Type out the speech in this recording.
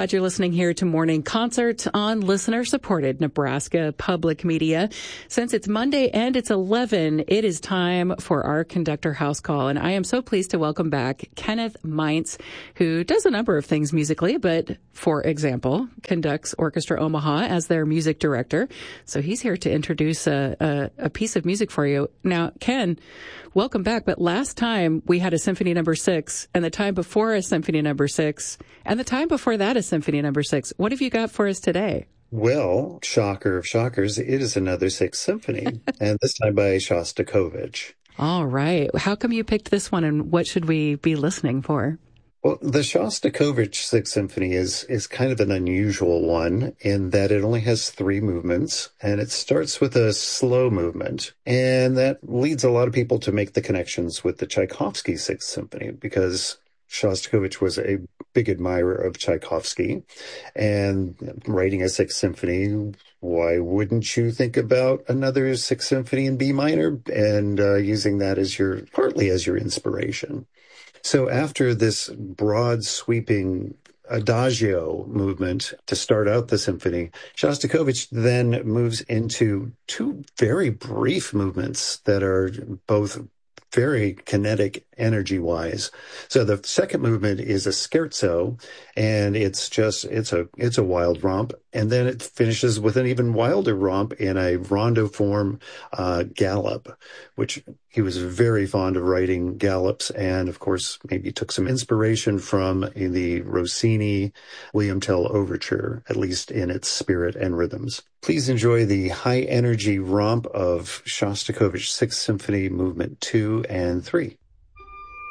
glad you're listening here to Morning Concert on listener-supported Nebraska Public Media. Since it's Monday and it's 11, it is time for our Conductor House Call. And I am so pleased to welcome back Kenneth Meintz, who does a number of things musically, but for example, conducts Orchestra Omaha as their music director. So he's here to introduce a piece of music for you. Now, Ken, welcome back. But last time we had a Symphony Number 6, and the time before a Symphony Number 6, and the time before that a Symphony Number 6. What have you got for us today? Well, shocker of shockers, it is another Sixth Symphony, and this time by Shostakovich. All right. How come you picked this one, and what should we be listening for? Well, the Shostakovich Sixth Symphony is kind of an unusual one in that it only has 3 movements, and it starts with a slow movement. And that leads a lot of people to make the connections with the Tchaikovsky Sixth Symphony, because Shostakovich was a big admirer of Tchaikovsky, and writing a Sixth Symphony, why wouldn't you think about another Sixth Symphony in B minor and using that as partly as your inspiration? So after this broad sweeping adagio movement to start out the symphony, Shostakovich then moves into 2 very brief movements that are both very kinetic energy-wise. So the second movement is a scherzo, and it's a wild romp. And then it finishes with an even wilder romp in a rondo form gallop, which he was very fond of writing gallops. And of course, maybe took some inspiration from the Rossini William Tell Overture, at least in its spirit and rhythms. Please enjoy the high energy romp of Shostakovich Sixth Symphony Movement 2 and 3.